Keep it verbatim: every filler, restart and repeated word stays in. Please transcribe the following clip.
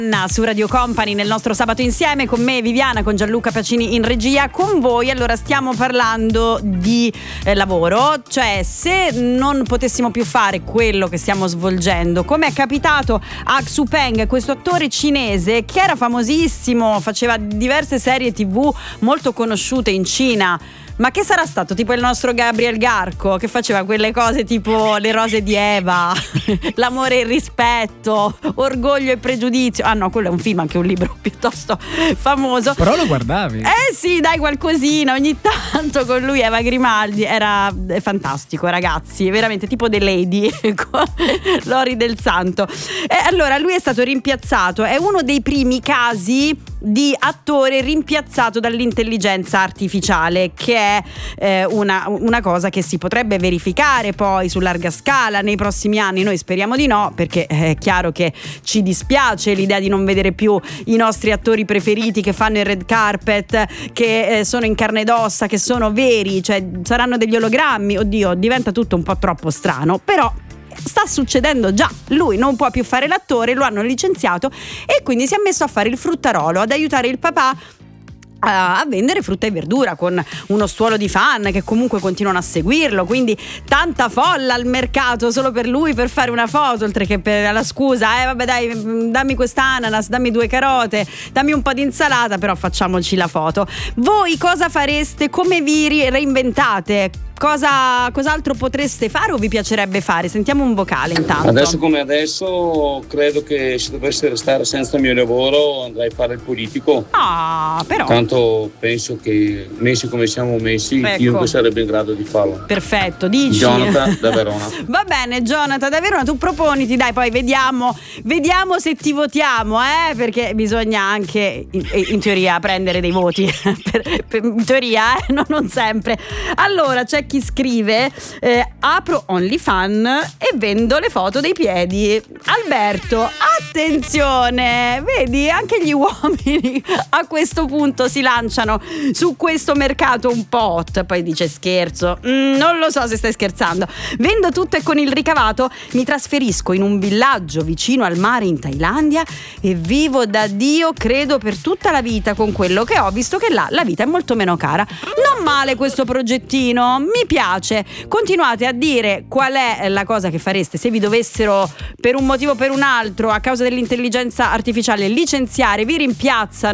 Su Radio Company nel nostro Sabato Insieme, con me Viviana, con Gianluca Pacini in regia, con voi. Allora stiamo parlando di eh, lavoro, cioè se non potessimo più fare quello che stiamo svolgendo, come è capitato a Xu Peng, questo attore cinese che era famosissimo, faceva diverse serie tv molto conosciute in Cina. Ma che sarà stato tipo il nostro Gabriel Garco, che faceva quelle cose tipo Le rose di Eva, L'amore e il rispetto, Orgoglio e pregiudizio. Ah no, quello è un film, anche un libro piuttosto famoso. Però lo guardavi? Eh sì, dai, qualcosina ogni tanto con lui. Eva Grimaldi era fantastico, ragazzi, veramente tipo The Lady con Lori del Santo. E allora lui è stato rimpiazzato, è uno dei primi casi di attore rimpiazzato dall'intelligenza artificiale, che è eh, una, una cosa che si potrebbe verificare poi su larga scala nei prossimi anni. Noi speriamo di no, perché è chiaro che ci dispiace l'idea di non vedere più i nostri attori preferiti che fanno il red carpet, che eh, sono in carne ed ossa, che sono veri, cioè saranno degli ologrammi. Oddio, diventa tutto un po' troppo strano, però sta succedendo già. Lui non può più fare l'attore, lo hanno licenziato e quindi si è messo a fare il fruttarolo, ad aiutare il papà a vendere frutta e verdura, con uno stuolo di fan che comunque continuano a seguirlo, quindi tanta folla al mercato solo per lui, per fare una foto, oltre che per la scusa eh vabbè dai, dammi quest'ananas, dammi due carote, dammi un po' di insalata, però facciamoci la foto. Voi cosa fareste? Come vi reinventate? Cosa, cos'altro potreste fare o vi piacerebbe fare? Sentiamo un vocale intanto. Adesso come adesso credo che se dovessi restare senza il mio lavoro andrei a fare il politico. Ah, però tanto penso che messi come siamo messi, ecco, chiunque sarebbe in grado di farlo. Perfetto, dici? Jonathan da Verona. Va bene, Jonathan da Verona, tu proponiti, dai, poi vediamo vediamo se ti votiamo, eh, perché bisogna anche in, in teoria prendere dei voti per, per, in teoria, eh, no, non sempre. Allora c'è chi scrive eh, apro OnlyFans e vendo le foto dei piedi. Alberto, attenzione, vedi, anche gli uomini a questo punto si lanciano su questo mercato un po' hot. Poi dice scherzo, mm, non lo so se stai scherzando. Vendo tutto e con il ricavato mi trasferisco in un villaggio vicino al mare in Thailandia e vivo da Dio, credo, per tutta la vita con quello che ho, visto che là la vita è molto meno cara. Non male questo progettino, mi piace. Continuate a dire qual è la cosa che fareste se vi dovessero per un motivo o per un altro, a causa dell'intelligenza artificiale, licenziare, vi rimpiazzano